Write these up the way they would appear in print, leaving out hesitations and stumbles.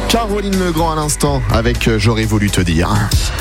Caroline Legrand à l'instant avec J'aurais voulu te dire.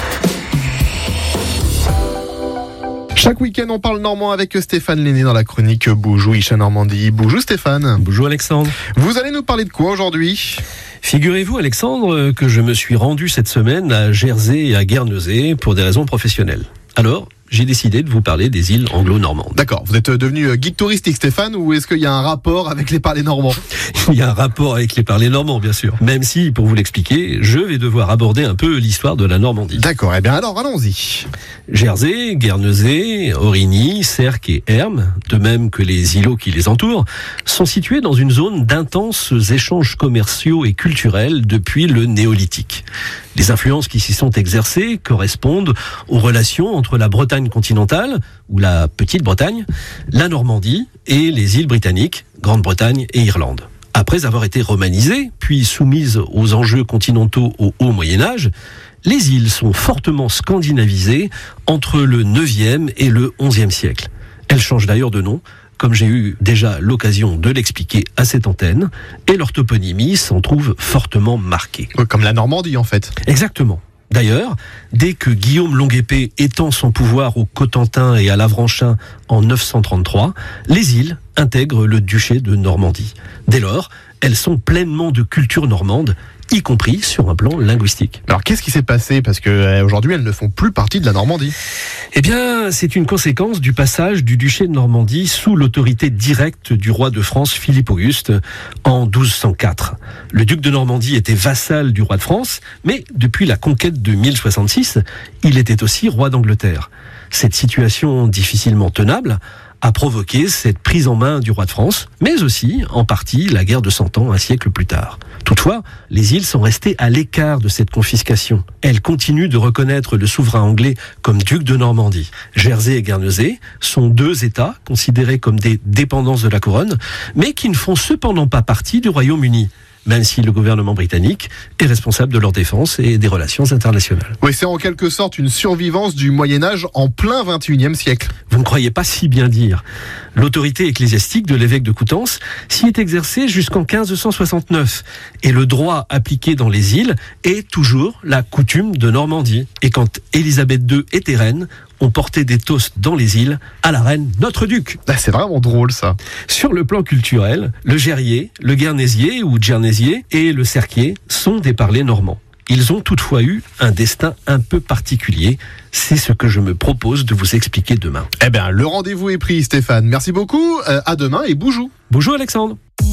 Chaque week-end, on parle normand avec Stéphane Lenné dans la chronique Boujou Isha Normandie. Bonjour Stéphane. Bonjour Alexandre. Vous allez nous parler de quoi aujourd'hui ? Figurez-vous Alexandre que je me suis rendu cette semaine à Jersey et à Guernesey pour des raisons professionnelles. Alors, j'ai décidé de vous parler des îles anglo-normandes. D'accord, vous êtes devenu guide touristique Stéphane, ou est-ce qu'il y a un rapport avec les parlers normands ? Il y a un rapport avec les parlers normands bien sûr. Même si, pour vous l'expliquer, je vais devoir aborder un peu l'histoire de la Normandie. D'accord, eh bien alors allons-y. Jersey, Guernesey, Aurigny, Sercq et Hermes, de même que les îlots qui les entourent, sont situés dans une zone d'intenses échanges commerciaux et culturels depuis le néolithique. Les influences qui s'y sont exercées correspondent aux relations entre la Bretagne continentale, ou la Petite-Bretagne, la Normandie et les îles britanniques, Grande-Bretagne et Irlande. Après avoir été romanisées, puis soumises aux enjeux continentaux au Haut Moyen-Âge, les îles sont fortement scandinavisées entre le 9e et le 11e siècle. Elles changent d'ailleurs de nom, comme j'ai eu déjà l'occasion de l'expliquer à cette antenne, et leur toponymie s'en trouve fortement marquée. Comme la Normandie en fait. Exactement. D'ailleurs, dès que Guillaume Longuepée étend son pouvoir au Cotentin et à l'Avranchin en 933, les îles intègrent le duché de Normandie. Dès lors, elles sont pleinement de culture normande, y compris sur un plan linguistique. Alors qu'est-ce qui s'est passé ? Parce qu'aujourd'hui, elles ne font plus partie de la Normandie. Eh bien, c'est une conséquence du passage du duché de Normandie sous l'autorité directe du roi de France Philippe Auguste en 1204. Le duc de Normandie était vassal du roi de France, mais depuis la conquête de 1066, il était aussi roi d'Angleterre. Cette situation difficilement tenable a provoqué cette prise en main du roi de France, mais aussi, en partie, la guerre de 100 ans un siècle plus tard. Toutefois, les îles sont restées à l'écart de cette confiscation. Elles continuent de reconnaître le souverain anglais comme duc de Normandie. Jersey et Guernesey sont deux États considérés comme des dépendances de la couronne, mais qui ne font cependant pas partie du Royaume-Uni, même si le gouvernement britannique est responsable de leur défense et des relations internationales. Oui, c'est en quelque sorte une survivance du Moyen-Âge en plein 21e siècle. Vous ne croyez pas si bien dire. L'autorité ecclésiastique de l'évêque de Coutances s'y est exercée jusqu'en 1569. Et le droit appliqué dans les îles est toujours la coutume de Normandie. Et quand Élisabeth II était reine, on portait des toasts dans les îles à la reine notre duc. C'est vraiment drôle ça. Sur le plan culturel, le gerrier, le guernésier ou djernésier et le serquier sont des parlers normands. Ils ont toutefois eu un destin un peu particulier. C'est ce que je me propose de vous expliquer demain. Eh bien, le rendez-vous est pris Stéphane. Merci beaucoup. À demain et boujou. Bonjour Alexandre.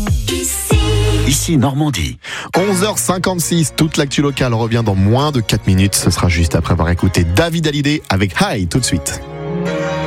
Ici Normandie. 11h56, toute l'actu locale revient dans moins de 4 minutes. Ce sera juste après avoir écouté David Hallyday avec Hi tout de suite.